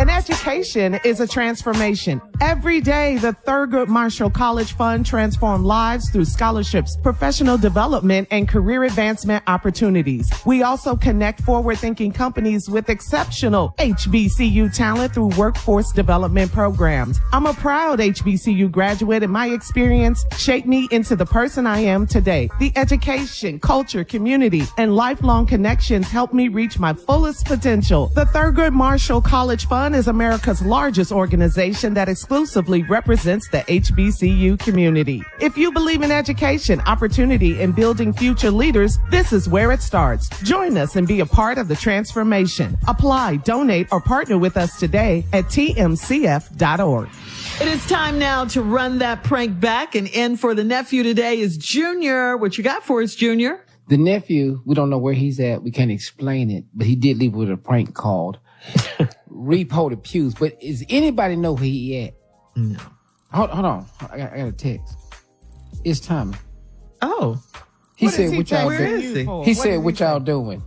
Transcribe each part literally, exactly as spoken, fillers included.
An education is a transformation. Every day, the Thurgood Marshall College Fund transforms lives through scholarships, professional development, and career advancement opportunities. We also connect forward-thinking companies with exceptional H B C U talent through workforce development programs. I'm a proud H B C U graduate, and my experience shaped me into the person I am today. The education, culture, community, and lifelong connections helped me reach my fullest potential. The Thurgood Marshall College Fund is America's largest organization that exclusively represents the H B C U community. If you believe in education, opportunity, and building future leaders, this is where it starts. Join us and be a part of the transformation. Apply, donate, or partner with us today at T M C F dot org. It is time now to run that prank back, and in for the nephew today is Junior. What you got for us, Junior? The nephew, we don't know where he's at. We can't explain it, but he did leave with a prank called Repo the Pews. But does anybody know where he at? No. Hold, hold on. I got, I got a text. It's Tommy. Oh. He What said, is he what y'all Where doing? is he? He What said, is what he y'all doing?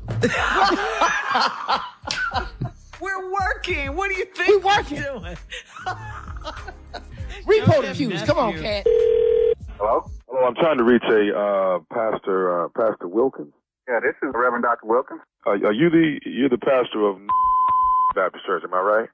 We're working. What do you think We working. we're doing? Repo the Joseph Pews. Come on, nephew. cat. Hello? Hello, I'm trying to reach a uh, pastor, uh, Pastor Wilkins. Yeah, this is Reverend Doctor Wilkins. Uh, are you the you're the pastor of Baptist Church? Am I right?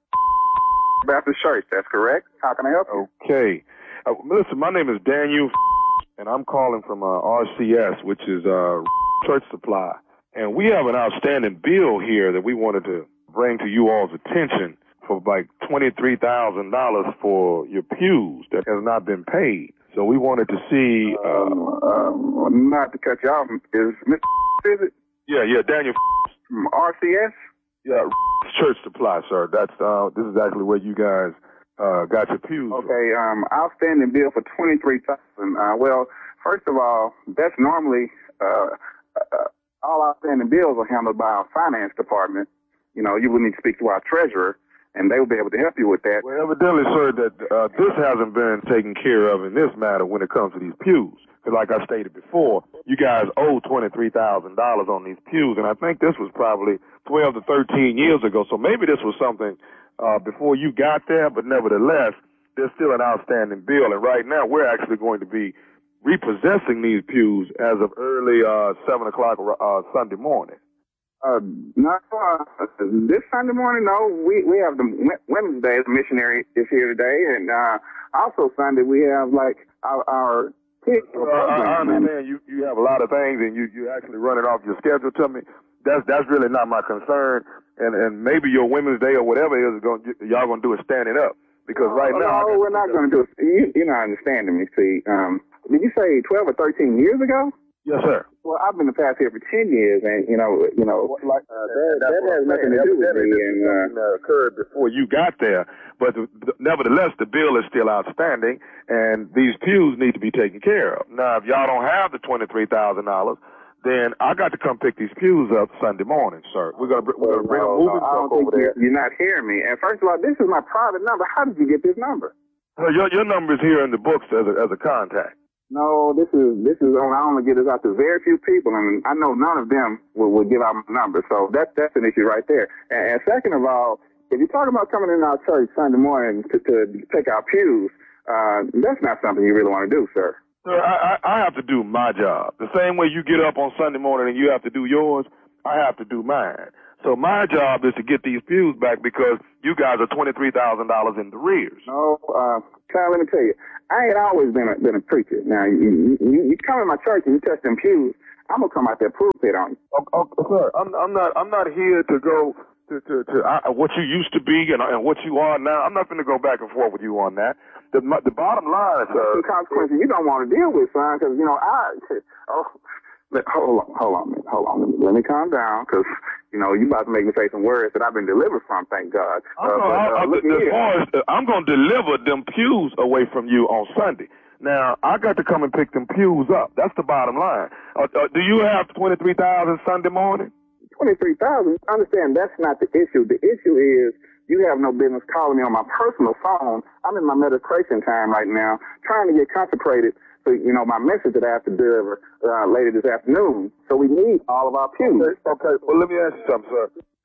Baptist Church, that's correct. How can I help you? Okay. Uh, listen, my name is Daniel, and I'm calling from uh, R C S, which is uh, Church Supply, and we have an outstanding bill here that we wanted to bring to you all's attention for like twenty-three thousand dollars for your pews that has not been paid. So we wanted to see. Uh, Um, um, not to cut you off, is Mister Is it yeah, yeah, Daniel. from R C S? Yeah, Church Supply, sir. That's uh, this is actually where you guys uh, got your pews. Okay, um, outstanding bill for twenty-three thousand. Uh, well, first of all, that's normally uh, uh, all outstanding bills are handled by our finance department. You know, you would need to speak to our treasurer, and they will be able to help you with that. Well, evidently, sir, that uh, this hasn't been taken care of in this matter when it comes to these pews. Because like I stated before, you guys owe twenty-three thousand dollars on these pews, and I think this was probably twelve to thirteen years ago. So maybe this was something uh, before you got there, but nevertheless, there's still an outstanding bill. And right now, we're actually going to be repossessing these pews as of early uh, seven o'clock uh, Sunday morning. Uh, no, uh, this Sunday morning, no. We we have the Wo- Women's Day. The missionary is here today, and uh, also Sunday we have like our, our kids Uh, I I understand you, you have a lot of things, and you you actually running off your schedule to me. That's that's really not my concern, and and maybe your Women's Day or whatever it is going y'all gonna do it standing up because right no, now. no, we're not going to do it. You, you're not understanding me. See, um, did you say twelve or thirteen years ago? Yes, sir. Well, I've been the past here for ten years, and you know, you know, like uh, that, that has nothing to do with me. And uh, uh, occurred before you got there, but the, the, nevertheless, the bill is still outstanding, and these pews need to be taken care of. Now, if y'all don't have the twenty-three thousand dollars, then I got to come pick these pews up Sunday morning, sir. We're gonna we're gonna bring a no, moving no, I truck don't over think there. you're, you're not hearing me. And first of all, this is my private number. How did you get this number? Well, your your number is here in the books as a as a contact. No, this is this is only I only get this out to very few people, and I know none of them will, will give out my number. So that's that's an issue right there. And, and second of all, if you're talking about coming in our church Sunday morning to, to take our pews, uh, that's not something you really want to do, sir. Sir, I, I I have to do my job. The same way you get up on Sunday morning and you have to do yours, I have to do mine. So my job is to get these pews back because you guys are twenty-three thousand dollars in the rears. No, uh, Kyle, let me tell you, I ain't always been a, been a preacher. Now, you, you, you come in my church and you touch them pews, I'm gonna come out there pulpit on you. Oh, oh, sir, I'm I'm not I'm not here to go to to, to uh, what you used to be and, and what you are now. I'm not going to go back and forth with you on that. The the bottom line, sir, some consequences you don't want to deal with, son, because you know I. Oh, let, hold on, hold on, man, hold on. Let me, let me calm down, because you know you about to make me say some words that I've been delivered from. Thank God. I'm Uh, gonna, but, uh, I, I, look as here. far as, uh, I'm going to deliver them pews away from you on Sunday. Now I got to come and pick them pews up. That's the bottom line. Uh, uh, do you have twenty-three thousand Sunday morning? twenty-three thousand. Understand that's not the issue. The issue is you have no business calling me on my personal phone. I'm in my meditation time right now, trying to get consecrated. So, you know, my message that I have to deliver uh, later this afternoon. So we need all of our pews. Okay, okay. Well, let me ask you something, sir.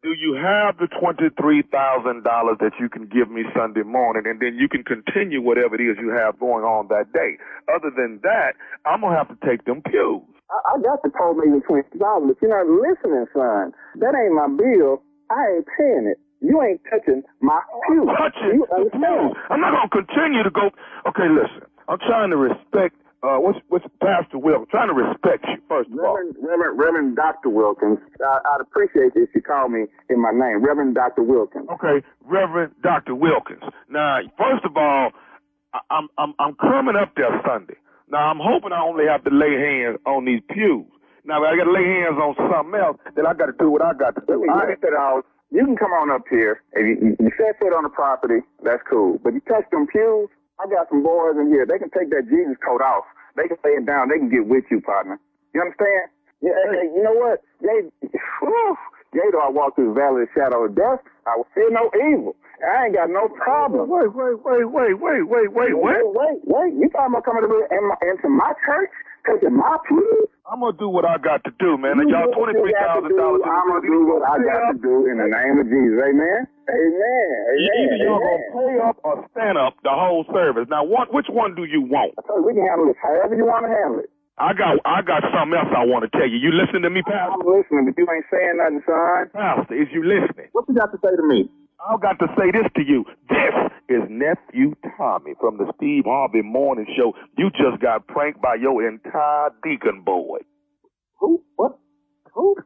do you have the twenty-three thousand dollars that you can give me Sunday morning, and then you can continue whatever it is you have going on that day? Other than that, I'm going to have to take them pews. I, I got the told me the twenty dollars, but you're not listening, son. That ain't my bill. I ain't paying it. You ain't touching my pew. Touching the pews. I'm not going to continue to go. Okay, listen. I'm trying to respect. Uh, what's what's Pastor Wilkins? I'm trying to respect you first of Reverend, all. Reverend, Reverend Doctor Wilkins. I, I'd appreciate it if you call me in my name, Reverend Doctor Wilkins. Okay, Reverend Doctor Wilkins. Now, first of all, I, I'm I'm I'm coming up there Sunday. Now, I'm hoping I only have to lay hands on these pews. Now, if I got to lay hands on something else, then I got to do what I got to do. I said, uh, you can come on up here. If you, you set foot on the property, that's cool. But you touch them pews, I got some boys in here. They can take that Jesus coat off. They can lay it down. They can get with you, partner. You understand? Yeah, hey, you know what? They, whew, yea, though I walk through the valley of the shadow of death, I will fear no evil. I ain't got no problem. Wait, wait, wait, wait, wait, wait, wait, wait, wait, wait, wait. You talking about coming to me in my, into my church, taking my pews? I'm gonna do what I got to do, man. And y'all twenty-three thousand dollars. I'm gonna do what I got to do in the name of Jesus. Amen. Amen. Amen. Either y'all gonna pay up or stand up the whole service. Now, what? Which one do you want? I told you we can handle it however you want to handle it. I got, I got something else I want to tell you. You listening to me, Pastor? I'm listening, but you ain't saying nothing, son. Pastor, is you listening? What you got to say to me? I've got to say this to you. This is Nephew Tommy from the Steve Harvey Morning Show. You just got pranked by your entire deacon board. Who? What? Who?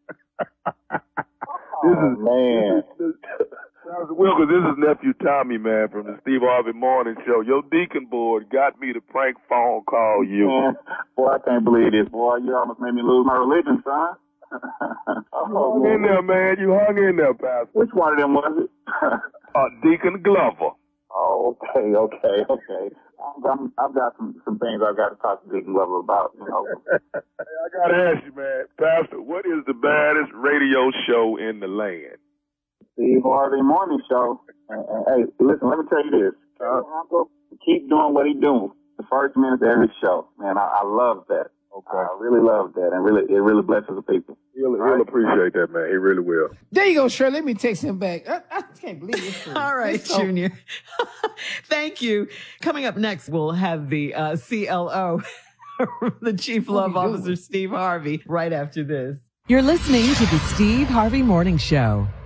This is, man. This is, Wilkins, this is Nephew Tommy, man, from the Steve Harvey Morning Show. Your deacon board got me to prank phone call you. Man, boy, I can't believe this, boy. You almost made me lose my religion, son. Oh, you hung in there, man. You hung in there, Pastor. Which one of them was it? uh, Deacon Glover. Oh, okay, okay, okay. I'm, I'm, I've got some, some things I've got to talk to Deacon Glover about, you know. Hey, I got to ask you, man. Pastor, what is the baddest radio show in the land? Steve Harvey Morning Show. Uh, hey, listen, let me tell you this. Uh, keep doing what he's doing. The first minute of every show. Man, I, I love that. Okay. I really love that, and really, it really blesses the people. He'll, he'll right? appreciate that, man. He really will. There you go, Shirley. Let me text him back. I, I can't believe this. All right, so- Junior. Thank you. Coming up next, we'll have the uh, C L O, the Chief Love Officer, Steve Harvey, right after this. You're listening to the Steve Harvey Morning Show.